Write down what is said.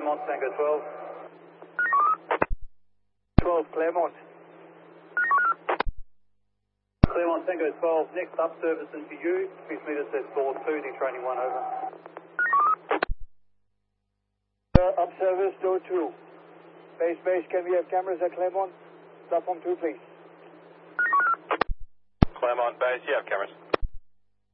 Claremont, Tango 12. 12, Claremont. Claremont, Tango 12, next up service into you. Please meet us at door 2, detraining 1 over. Up service, door 2. Base, can we have cameras at Claremont? Platform 2, please. Claremont base, you have cameras.